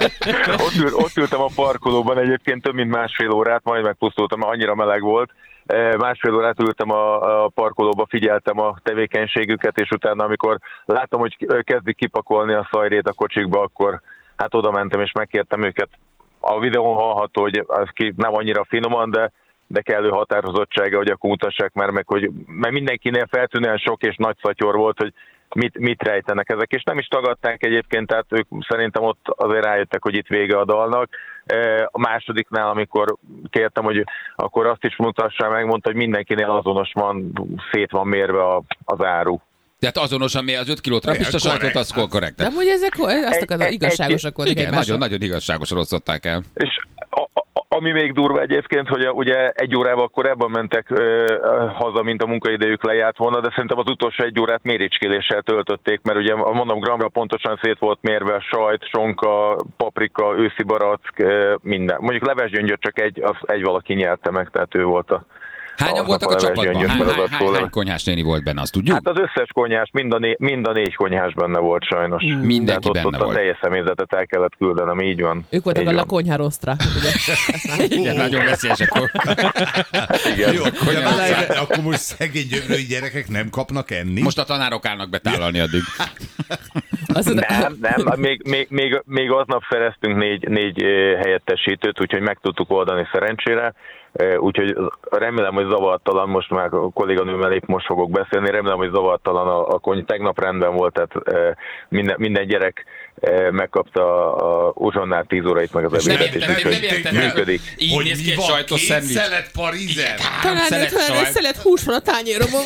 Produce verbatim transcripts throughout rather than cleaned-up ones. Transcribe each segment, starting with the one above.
ott, ül, ott ültem a parkolóban egyébként több mint másfél órát, majd megpusztultam, mert annyira meleg volt. Másfél órát ültem a, a parkolóba, figyeltem a tevékenységüket, és utána, amikor láttam, hogy kezdik kipakolni a szajrét a kocsikba, akkor hát oda mentem, és megkértem őket. A videón hallható, hogy az ki nem annyira finoman, de, de kellő határozottsága, hogy akkor mutassák már meg, hogy mert mindenkinél feltűnően sok és nagy szatyor volt, hogy mit, mit rejtenek ezek, és nem is tagadták egyébként, tehát ők szerintem ott azért rájöttek, hogy itt vége a dalnak. A másodiknál, amikor kértem, hogy akkor azt is mutassák meg, mondta, hogy mindenkinél azonos van, szét van mérve az áru. Tehát azonosan mi az öt kiló trapista sajtot, az korrekt. De hogy ezek azt akarod, igazságosak voltak egymásra. Igen, nagyon-nagyon igazságosan osztották el. És a, a, ami még durva egyébként, hogy a, ugye egy órával korábban mentek ö, haza, mint a munkaidejük lejárt volna, de szerintem az utolsó egy órát méricskéléssel töltötték, mert ugye mondom, gramra pontosan szét volt mérve a sajt, sonka, paprika, őszi barack, minden. Mondjuk levesgyöngyöt csak egy, az egy valaki nyerte meg, tehát ő volt a... Hányan voltak a csapatban? Hány, hány, hány, hány konyhás néni volt benne, azt tudjuk? Hát az összes konyhás, mind a, né, mind a négy konyhás benne volt sajnos. Mm. Mindenki ott, benne ott volt. A teljes személyzetet el kellett küldenem, így van. Ők voltak így a van. La Konyha Rostra. Igen, nagyon veszélyesek. Igen. Jó, akkor, akkor most szegény gyömrői gyerekek nem kapnak enni? Most a tanárok állnak betálalni addig. Nem, nem, még, még, még, még aznap szereztünk négy, négy helyettesítőt, úgyhogy meg tudtuk oldani szerencsére. Úgyhogy remélem, hogy zavartalan, most már a kolléganőmmel épp most fogok beszélni, remélem, hogy zavartalan a, a kony, tegnap rendben volt, tehát minden, minden gyerek megkapta a uzsonnál tíz órait, meg az ebédet, és úgyhogy működik. Így néz ki egy sajtos szendvics. Két szelet parizer? Talán egy szelet hús van a tányéromon.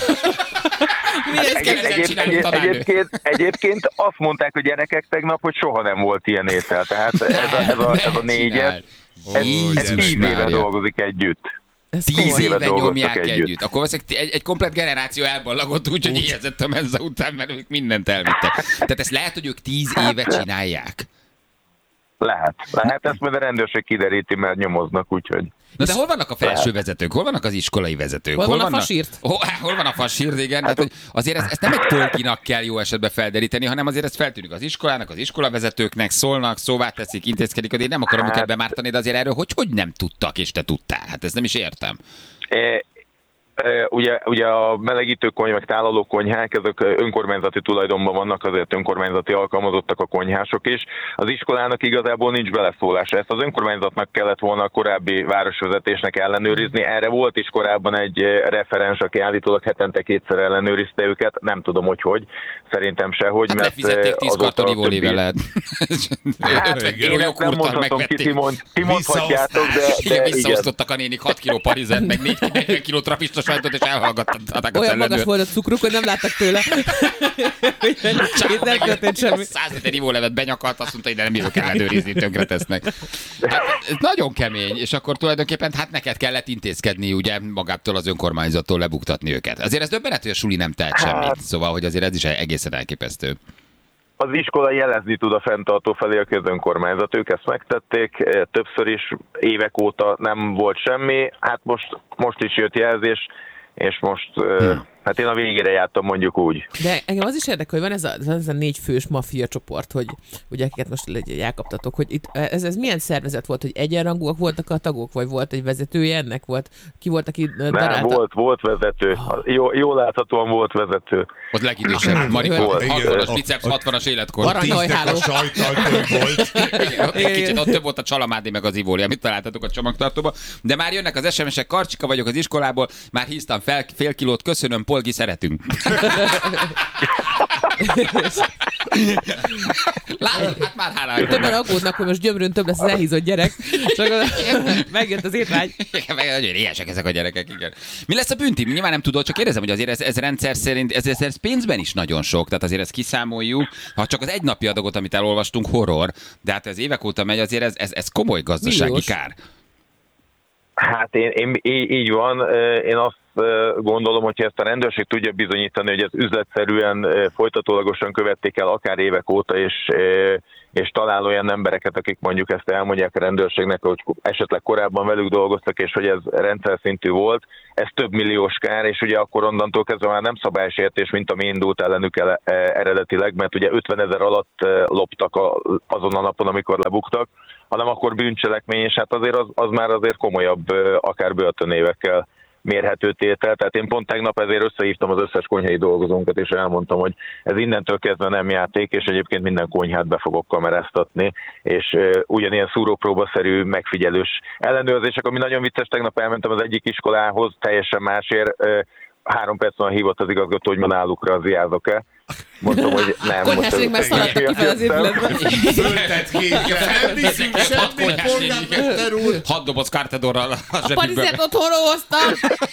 Egyébként, egyébként azt mondták a gyerekek tegnap, hogy soha nem volt ilyen étel, tehát ez a, ez a, ez a négyet, ez, ez tíz éve dolgozik együtt. Tíz éve nyomják együtt. együtt. Akkor valószínűleg egy, egy komplet generáció elballagott, úgyhogy éhezett a menza után, mert ők mindent elvittek. Tehát ezt lehet, hogy ők tíz éve csinálják? Lehet. Lehet, ezt majd a rendőrség kideríti, mert nyomoznak, úgyhogy... Na de hol vannak a felső vezetők? Hol vannak az iskolai vezetők? Hol, hol van a fasírt? Hol, hol van a fasírt, igen. Hát, hogy azért ezt, ezt nem egy tolkinak kell jó esetben felderíteni, hanem azért ez feltűnik az iskolának, az iskolavezetőknek, szólnak, szóvá teszik, intézkedik, én nem akarom hát. őket bemártani, de azért erről hogy, hogy nem tudtak, és te tudtál? Hát ezt nem is értem. E- Ugye, ugye a melegítő konyha, meg tálaló konyhák, ezek önkormányzati tulajdonban vannak, azért önkormányzati alkalmazottak a konyhások is. Az iskolának igazából nincs beleszólása. Ezt az önkormányzatnak kellett volna a korábbi városvezetésnek ellenőrizni. Erre volt is korábban egy referens, aki állítólag hetente kétszer ellenőrizte őket. Nem tudom, hogy hogy. Szerintem sehogy. Hát lefizették tíz karton ivólével lehet. Hát, én ezt nem mondhatom ki, ti, mond, ti mondhatjátok, de, de visszaosztottak a nénik hat kiló parizert, meg négy kiló trapista sajtot, és elhallgattatták a olyan magas volt a cukruk, hogy nem láttak tőle. Itt nem történt semmi. Száz liter ivólevet benyakalt, azt mondta, hogy de nem bírok ellenőrizni, tönkre tesznek. Hát, ez nagyon kemény, és akkor tulajdonképpen hát neked kellett intézkedni, ugye magától az önkormányzattól lebuktatni őket. Azért ez döbbenet, hogy a suli nem tehet semmit. Szóval, hogy azért ez is egészen elképesztő. Az iskola jelezni tud a fenntartó felé a közönkormányzat. Ők ezt megtették, többször is, évek óta nem volt semmi. Hát most, most is jött jelzés, és most, hmm. hát én a végére jártam, mondjuk úgy. De engem az is érdekel, hogy van ez a, ez a négy fős maffia csoport, hogy ugye akiket most elkaptatok, hogy itt, ez, ez milyen szervezet volt, hogy egyenrangúak voltak a tagok, vagy volt egy vezetője ennek? Volt, ki volt, aki darálta? Nem, volt, volt vezető. Oh. Jó, jól láthatóan volt vezető. Ott legidősebb. Marika, hatvanas biceps, hatvanas életkor. Aranyhajháló. Sajttal több volt. Igen, ott egy kicsit ott több volt a csalamádi meg az ivóli, amit találtatok a csomagtartóba. De már jönnek az es em esek, Karcsika vagyok az iskolából, már híztam fel fél kilót, köszönöm, Polgi, szeretünk. Látod, hát már háláljuk. Többen aggódnak, hogy most Gyömrőn több lesz az elhízott gyerek. Csak megjött az étvágy. Nagyon éhesek ezek a gyerekek, igen. Mi lesz a bünti? Nyilván nem tudod, csak kérdezem, hogy azért ez, ez rendszer szerint, ez, ez, ez pénzben is nagyon sok, tehát azért ezt kiszámoljuk. Ha csak az egynapi adagot, amit elolvastunk, horror, de hát ez évek óta megy, azért ez, ez, ez komoly gazdasági Milliós. kár. Hát én, én, így van, én azt gondolom, hogy ezt a rendőrség tudja bizonyítani, hogy ez üzletszerűen folytatólagosan követték el akár évek óta, és, és talál olyan embereket, akik mondjuk ezt elmondják a rendőrségnek, hogy esetleg korábban velük dolgoztak, és hogy ez rendszer szintű volt, ez több milliós kár, és ugye akkor onnantól kezdve már nem szabálysértés, mint ami indult ellenük el, eredetileg, mert ugye ötvenezer alatt loptak a, azon a napon, amikor lebuktak, hanem akkor bűncselekmény, és hát azért az, az már azért komolyabb, akár börtönévekkel mérhető tétel. Tehát én pont tegnap ezért összehívtam az összes konyhai dolgozónkat, és elmondtam, hogy ez innentől kezdve nem játék, és egyébként minden konyhát be fogok kameráztatni, és uh, ugyanilyen szúrópróbaszerű megfigyelős ellenőrzések, ami nagyon vicces, tegnap elmentem az egyik iskolához, teljesen másért, uh, három perc van hívott az igazgató, hogy ma nálukra az járok-e. Mondtam, hogy nem. Konyhásék már szaladtak ki fel az épületbe. Föltett kékre, nem viszünk semmit, polgármester úr. Hat doboz kártedorral a zsebükből. A parizert otthonról hoztam.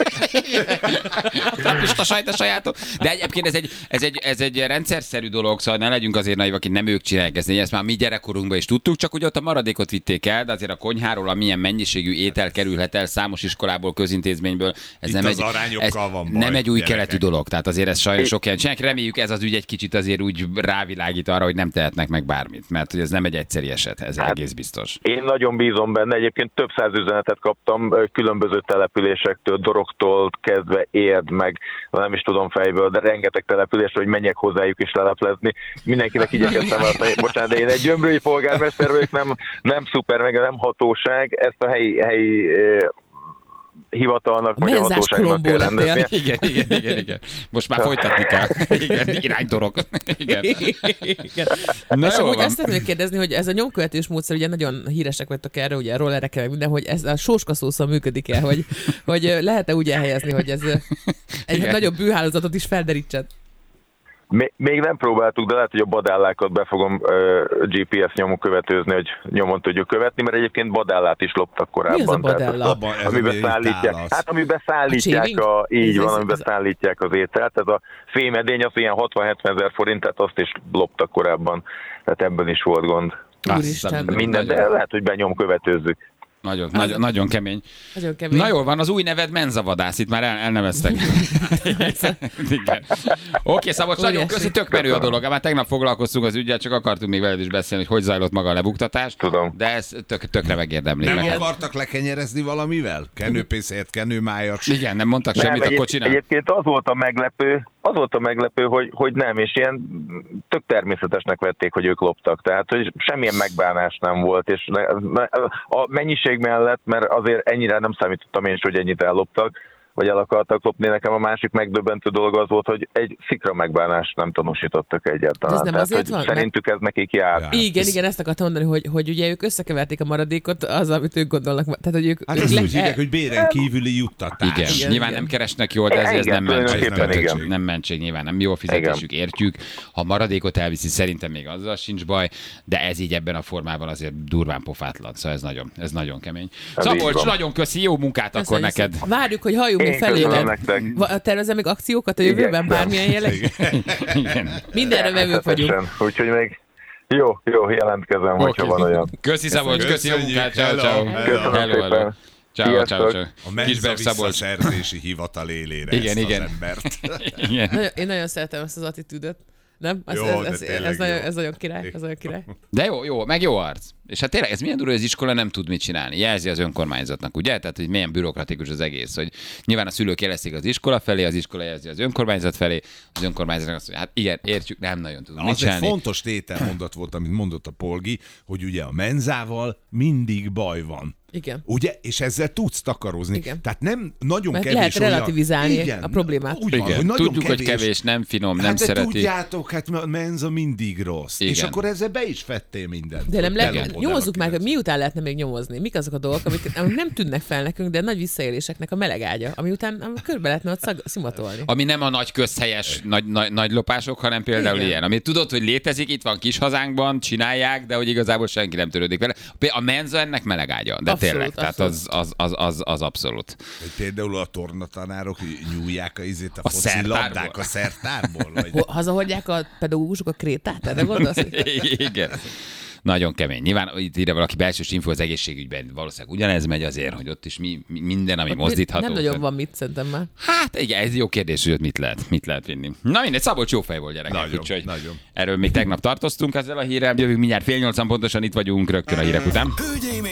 Kapista sajt a sajátok. De egyébként ez egy, ez, egy, ez egy rendszerszerű dolog, szóval ne legyünk azért naivak, akik nem ők csinálják ezt. Ezt már mi gyerekkorunkban is tudtuk, csak hogy ott a maradékot vitték el, de azért a konyháról, amilyen mennyiségű étel kerülhet el számos iskolából, közintézményből. Ez Itt nem az egy, arányokkal ez van baj, nem egy új gyerekek. keletű dolog. Tehát azért ez sajnos sok ilyen csinálják. Reméljük ez az ügy egy kicsit azért úgy rávilágít arra, hogy nem tehetnek meg bármit, mert hogy ez nem egy egyszeri eset, ez hát, egész biztos. Én nagyon bízom benne, egyébként több száz üzenetet kaptam különböző településektől, Doroktól kezdve Érd, meg nem is tudom fejből, de rengeteg településre, hogy menjek hozzájuk is leleplezni. Mindenkinek igyekeztem azt, bocsánat, de én egy gyömrői polgármester vagyok, nem, nem szuper, meg nem hatóság, ezt a helyi, helyi hivatalnak, vagy a hatóságnak kell rendeznie. Igen, igen, igen, igen. Most már folytatni kell. Igen, iránytorok. Igen. Igen. Na és jó amúgy van. azt szeretném kérdezni, hogy ez a nyomkövetős módszer, ugye nagyon híresek vagytok erre, ugye a rollerekkel, meg minden, hogy ez a sóskaszószal működik-e, hogy, hogy lehet-e úgy elhelyezni, hogy ez egy Igen. nagyobb bűhálózatot is felderítsen? Még nem próbáltuk, de lehet, hogy a badállákat be fogom uh, gé pé es nyomon követőzni, hogy nyomon tudjuk követni, mert egyébként badállát is loptak korábban. Mi az a Tehát, badálla? Abban ez amiben ami szállítják, tálasz. hát amiben szállítják, A a, így Ez- van, ez- amiben ez- szállítják az ételt. Ez a fémedény, az ilyen hatvan-hetven ezer forint, tehát azt is loptak korábban, tehát ebben is volt gond. Úristen. Minden, de nagyon, lehet, hogy benyom követőzzük. nagyon, nagyon, nagyon kemény. Nagyon kemény. Na jól van, az új neved Menzavadász, itt már el, elneveztek. Igen. Oké, Szabolcs, nagyon Óriási. köszi, tök merő a dolog. Már tegnap foglalkoztunk az ügyel, csak akartunk még veled is beszélni, hogy hogy zajlott maga a lebuktatás. Tudom. De ez tök, tökre megérdemli. Nem Meg. akartak lekenyerezni valamivel? Kenőpénzért, kenőmájat. Igen, nem mondtak Nem, semmit, egyéb- akkor csinál. Egyébként az volt a meglepő, az volt a meglepő, hogy, hogy nem, és ilyen tök természetesnek vették, hogy ők loptak. Tehát, hogy semmilyen megbánás nem volt, és ne, ne, a mennyiség mellett, mert azért ennyire nem számítottam én is, hogy ennyit elloptak, vagy el akartak lopni. Nekem a másik megdöbbentő dolog az volt, hogy egy szikra megbánást nem tanúsítottak egyáltalán. De ez nem Tehát, azért hogy van? szerintük ez nekik jár. Ja. Igen, igen, ezt akartam mondani, hogy, hogy ugye ők összekeverték a maradékot az, amit ők gondolnak. Tehát, hogy ők, Hát ők ezt le- úgy hívják, hogy béren kívüli juttatás. Igen, Igen, nyilván igen. nem keresnek jól, de ez, ez Igen, nem mentség. tulajdonképpen Tehát, igen. hogy Nem mentség, nyilván nem jó a fizetésük, értjük. Ha maradékot elviszi, szerintem még azzal sincs baj, de ez így ebben a formában azért durván pofátlan. Szóval ez nagyon, ez nagyon kemény. Ez így Szabolcs, van. nagyon köszi, jó munkát akkor Köszönjük neked. szépen. Várjuk, hogy halljunk még Én köszönöm feléled. nektek. Va- Tervezel még akciókat a jövőben, Igyekszem. bármilyen jelleg? Igen. Mindenre vevők vagyunk. Természetesen. Úgyhogy még jó, jó, jelentkezem, hogyha van olyan. Köszi Szabolcs, köszi a Köszönjük, munkát, ciao, hello, ciao. hello. Köszönöm Hello, hello. szépen. Ciao, ciao, Sziasztok. ciao. A menza Kisberg Szabolcs. visszaszerzési hivatal élére Igen, ezt igen. az embert. Igen. Nagyon, én nagyon szeretem ezt az attitűdöt. Nem? Ez, Jó, ez, de ez, tényleg ez, nagyon, jó. ez nagyon király, ez nagyon király. De jó, jó, meg jó arc. És hát tényleg ez milyen durva, hogy az iskola nem tud mit csinálni. Jelzi az önkormányzatnak, ugye? Tehát, hogy milyen bürokratikus az egész, hogy nyilván a szülők jelezték az iskola felé, az iskola jelzi az önkormányzat felé, az önkormányzatnak azt mondja, hát igen, értjük, nem nagyon tudunk mit Az egy csinálni. fontos tételmondat volt, amit mondott a Polgi, hogy ugye a menzával mindig baj van. Igen. Ugye? És ezzel tudsz takarozni. Igen. Tehát nem nagyon Mert kevés lehet olyan... relativizálni Igen, a problémát. Úgy van, Igen. hogy nagyon Tudjuk, kevés... hogy kevés, nem finom, nem hát de szereti. tudjátok, hát a menza mindig rossz. Igen. És akkor ezzel be is fettél mindent. De nem hogy lehet, ellopod el nyomozzuk a meg, hogy kilenc. miután lehetne még nyomozni. Mik azok a dolgok, amik, amik nem tűnnek fel nekünk, de nagy visszaéléseknek a meleg ágya, ami után ami körbe lehetne ott szag, szimatolni. Ami nem a nagy közhelyes nagy, nagy, nagy lopások, hanem például Igen. ilyen. Ami tudod, hogy létezik, itt van kis hazánkban, csinálják, de hogy igazából senki nem törődik vele. A menza ennek meleg ágya, de Abszolút, tényleg, tehát az, abszolút. az, az, az, az abszolút. Hogy például a tornatanárok nyúlják a izét, a, A foci szertárból. labdák a szertárból? Vagy... Ho- Hazahordják a pedagógusok a krétát? Erre gondolsz? Igen. Nagyon kemény. Nyilván itt ide valaki belsős info az egészségügyben valószínűleg ugyanez megy azért, hogy ott is mi, mi minden, ami Ott mozdítható. Nem nagyon van mit szerintem már. Hát igen, ez jó kérdés, hogy ott mit lehet, mit lehet vinni. Na mindegy, Szabolcs jó fej volt, gyerekek. Nagyon, úgyhogy nagyon. Erről még tegnap tartoztunk ezzel a hírrel. Jövünk mindjárt fél nyolcan pontosan itt vagyunk rögtön a hírek után. Hölgyeim és